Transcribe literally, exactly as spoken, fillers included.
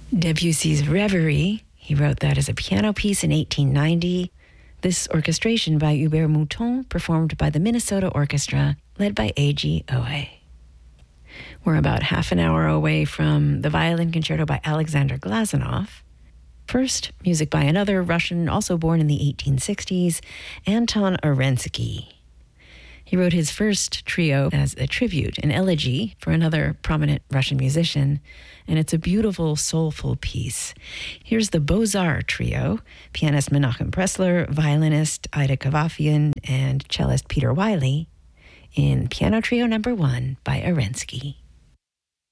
Debussy's Reverie, he wrote that as a piano piece in eighteen ninety. This orchestration by Hubert Mouton, performed by the Minnesota Orchestra, led by Eiji Oe. We're about half an hour away from the violin concerto by Alexander Glazunov. First, music by another Russian, also born in the eighteen sixties, Anton Arensky. He wrote his first trio as a tribute, an elegy for another prominent Russian musician, and it's a beautiful, soulful piece. Here's the Beaux-Arts Trio, pianist Menachem Pressler, violinist Ida Kavafian, and cellist Peter Wiley, in Piano Trio Number One by Arensky.